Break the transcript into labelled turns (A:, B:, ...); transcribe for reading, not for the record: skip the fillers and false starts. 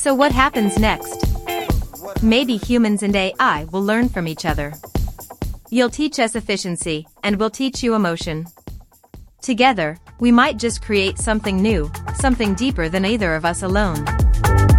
A: So what happens next? Maybe humans and AI will learn from each other. You'll teach us efficiency, and we'll teach you emotion. Together, we might just create something new, something deeper than either of us alone.